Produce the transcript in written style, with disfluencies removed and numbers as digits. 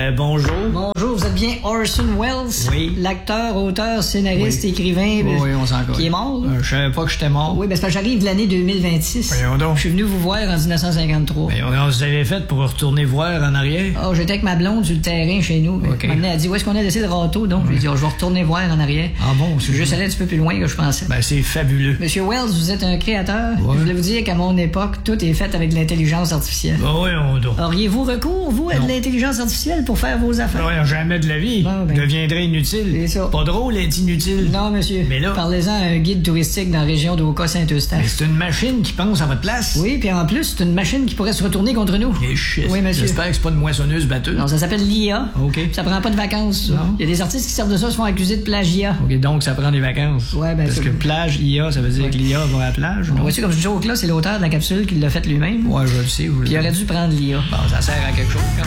Bonjour. Bonjour, vous êtes bien Orson Welles? Oui. L'acteur, auteur, scénariste, écrivain... Oui, on s'en colle. Qui est mort, là? Je savais pas que j'étais mort. Oui, ben c'est parce que j'arrive de l'année 2026. Voyons donc. Je suis venu vous voir en 1953. Mais on s'avait fait pour retourner voir en arrière. Oh, j'étais avec ma blonde sur le terrain chez nous. OK. Elle a dit, où est-ce qu'on a laissé le râteau? Donc, je lui ai dit, je vais retourner voir en arrière. Ah bon? Je suis juste allé un petit peu plus loin que je pensais. Ben, c'est fabuleux. Monsieur Wells, vous êtes un créateur. Ouais. Je voulais vous dire qu'à mon époque, tout est fait avec l'intelligence artificielle. Ben, voyons donc. Auriez-vous recours, vous, à de Non. l'intelligence artificielle pour faire vos affaires? Voyons, jamais de la vie. Bon, ben. Deviendrait inutile. C'est ça. Pas drôle être inutile. Non, monsieur. Mais là- Parlez-en à un guide touristique dans la région d'Oka-Saint-Eustache. Mais c'est une machine qui pense à votre place. Oui, puis en plus, c'est une machine qui pourrait se retourner contre nous. Et shit. Oui, monsieur. J'espère que c'est pas une moissonneuse batteuse. Non, ça s'appelle l'IA. OK. Ça prend pas de vacances, ça. Non. Il y a des artistes qui servent de ça, se font accuser de plagiat. OK, donc ça prend des vacances. Ouais, ben, Parce c'est- que plage, IA, ça veut dire Ouais. que l'IA va à la plage, non? Vois-tu, comme je joke là, c'est l'auteur de la capsule qui l'a faite lui-même. Ouais, je le sais. Puis il aurait dû prendre l'IA. Bon, ça sert à quelque chose.